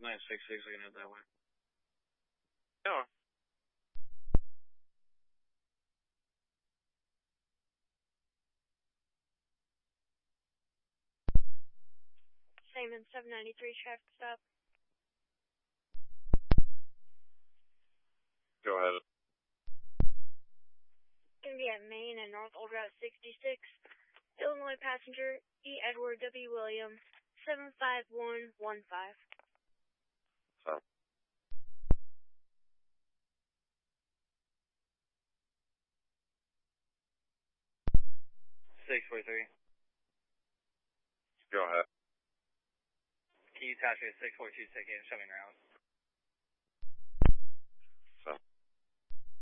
966 looking at that way. Yeah. Simon 793 traffic stop. Go ahead. Gonna be at Main and North Old Route 66. Illinois passenger E. Edward W. William 75115. So. 643. Go ahead. Can you attach me a 642 ticket and show me around?